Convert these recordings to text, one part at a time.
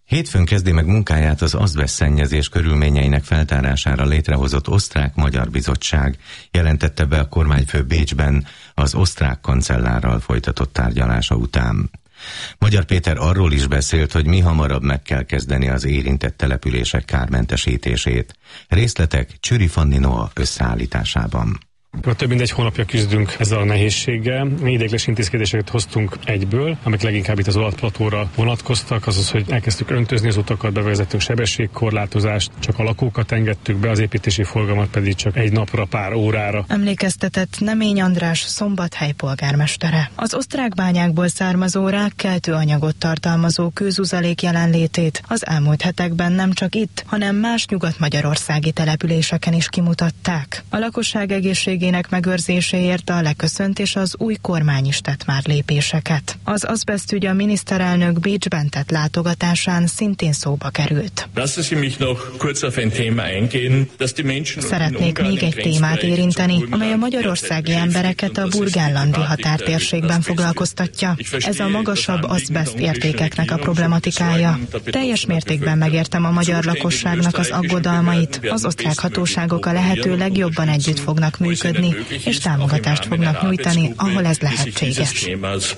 Hétfőn kezdi meg munkáját az azbeszt szennyezés körülményeinek feltárására létrehozott osztrák-magyar bizottság, jelentette be a kormányfő Bécsben az osztrák kancellárral folytatott tárgyalása után. Magyar Péter arról is beszélt, hogy mihamarabb meg kell kezdeni az érintett települések kármentesítését. Részletek Csüri Fanni Noa összeállításában. Több mint egy hónapja küzdünk ezzel a nehézséggel. Mi ideiglenes intézkedéseket hoztunk egyből, amik leginkább itt az Alatplatóra vonatkoztak, azaz, hogy elkezdtük öntözni az utakat, bevezettünk sebességkorlátozást, csak a lakókat engedtük be, az építési forgalmat pedig csak egy napra, pár órára. Emlékeztetett Nemény András Szombathely polgármestere. Az osztrák bányákból származó rákkeltő anyagot tartalmazó kőzuzalék jelenlétét az elmúlt hetekben nem csak itt, hanem más nyugat-magyarországi településeken is kimutatták. A lakosság egészségének megőrzéséért a leköszönt és az új kormány is tett már lépéseket. Az azbesztügy a miniszterelnök Bécsben tett látogatásán szintén szóba került. Szeretnék még egy témát érinteni, amely a magyarországi embereket a burgenlandi határtérségben foglalkoztatja. Ez a magasabb azbeszt értékeknek a problematikája. Teljes mértékben megértem a magyar lakosságnak az aggodalmait. Az osztrák hatóságok a lehető legjobban együtt fognak működni, és támogatást fognak nyújtani, ahol ez lehetséges.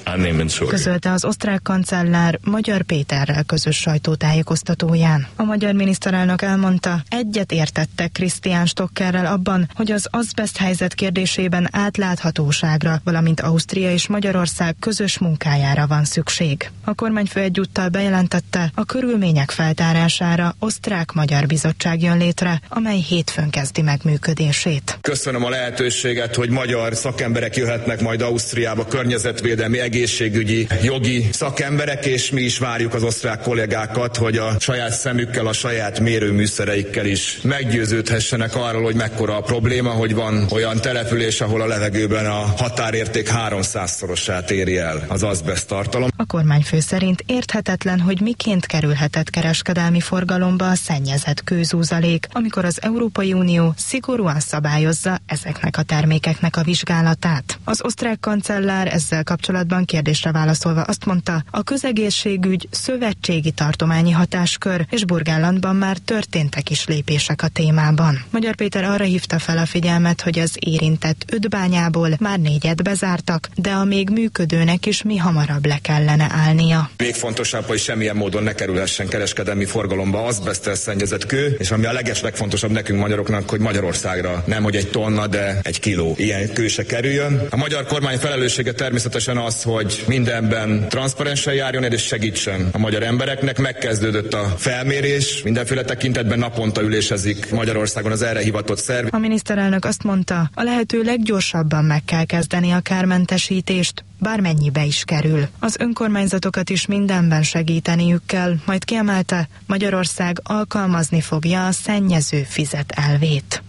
Közölte az osztrák kancellár Magyar Péterrel közös sajtótájékoztatóján. A magyar miniszterelnök elmondta, egyet értettek Christian Stockerrel abban, hogy az azbeszt helyzet kérdésében átláthatóságra, valamint Ausztria és Magyarország közös munkájára van szükség. A kormányfő egyúttal bejelentette, a körülmények feltárására osztrák-magyar bizottság jön létre, amely hétfőn kezdi meg működését. Köszönöm a lehetőséget, hogy magyar szakemberek jöhetnek majd Ausztriába, környezetvédelmi, egészségügyi, jogi szakemberek, és mi is várjuk az osztrák kollégákat, hogy a saját szemükkel, a saját mérőműszereikkel is meggyőződhessenek arról, hogy mekkora a probléma, hogy van olyan település, ahol a levegőben a határérték 300-szorosát éri el az azbeszt tartalom. A kormányfő szerint érthetetlen, hogy miként kerülhetett kereskedelmi forgalomba a szennyezett kőzuzalék, amikor az Európai Unió szigorúan szabályozza ezeknek a termékeknek a vizsgálatát. Az osztrák kancellár ezzel kapcsolatban kérdésre válaszolva azt mondta, a közegészségügy szövetségi tartományi hatáskör, és Burgenlandban már történtek is lépések a témában. Magyar Péter arra hívta fel a figyelmet, hogy az érintett 5 bányából már 4-et bezártak, de a még működőnek is mihamarabb le kellene állnia. Még fontosabb, hogy semmilyen módon ne kerülhessen kereskedelmi forgalomba azbeszttel szennyezett kő, és ami a legfontosabb nekünk magyaroknak, hogy Magyarországra nem hogy egy tonna, de egy kiló ilyen kő se kerüljön. A magyar kormány felelőssége természetesen az, hogy mindenben transzparensen járjon és segítsen a magyar embereknek. Megkezdődött a felmérés, mindenféle tekintetben naponta ülésezik Magyarországon az erre hivatott szerv. A miniszterelnök azt mondta, a lehető leggyorsabban meg kell kezdeni a kármentesítést, bármennyibe is kerül. Az önkormányzatokat is mindenben segíteniük kell, majd kiemelte, Magyarország alkalmazni fogja a szennyező fizet elvét.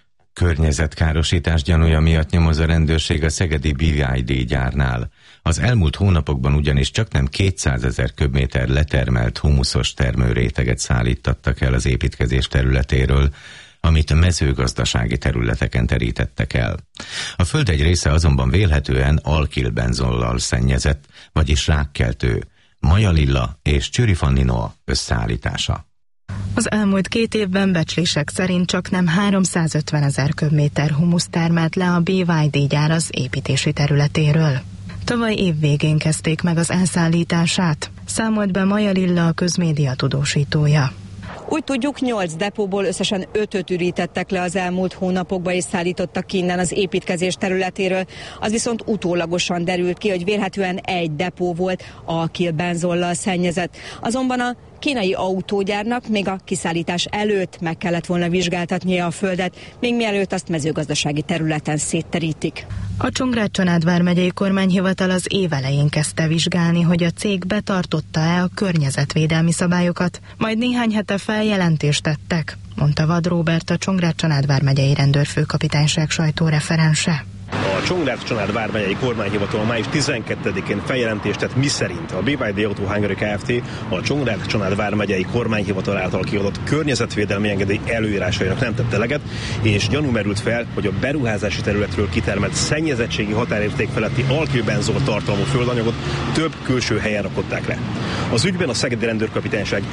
Környezetkárosítás gyanúja miatt nyomoz a rendőrség a szegedi BYD gyárnál. Az elmúlt hónapokban ugyanis csaknem 200 000 köbméter letermelt humuszos termőréteget szállítottak el az építkezés területéről, amit mezőgazdasági területeken terítettek el. A föld egy része azonban vélhetően alkilbenzollal szennyezett, vagyis rákkeltő. Maja Lilla és Csüri Fanni Noa összeállítása. Az elmúlt 2 évben becslések szerint csaknem 350 000 köbméter humusz termelt le a BYD gyár az építési területéről. Tavaly év végén kezdték meg az elszállítását, számolt be Maja Lilla, a közmédia tudósítója. Úgy tudjuk, 8 depóból összesen 5-öt ürítettek le az elmúlt hónapokban és szállítottak ki innen az építkezés területéről. Az viszont utólagosan derült ki, hogy vélhetően egy depó volt alkilbenzollal szennyezett. Azonban a kínai autógyárnak még a kiszállítás előtt meg kellett volna vizsgáltatnia a földet, még mielőtt azt mezőgazdasági területen szétterítik. A Csongrád-Csanád vármegyei kormányhivatal az év elején kezdte vizsgálni, hogy a cég betartotta-e a környezetvédelmi szabályokat, majd néhány hete feljelentést tettek, mondta Vad Róbert, a Csongrád-Csanád vármegyei rendőrfőkapitányság sajtóreferense. A Csongrád-Csanád vármegyei kormányhivatal május 12-én feljelentést tett, miszerint a BYD Auto Hungary Kft. A Csongrád-Csanád vármegyei kormányhivatal által kiadott környezetvédelmi engedély előírásainak nem tett eleget, és gyanú merült fel, hogy a beruházási területről kitermelt szennyezettségi határérték feletti alkilbenzol tartalmú földanyagot több külső helyen rakották le. Az ügyben a szegedi rendőrkapitányság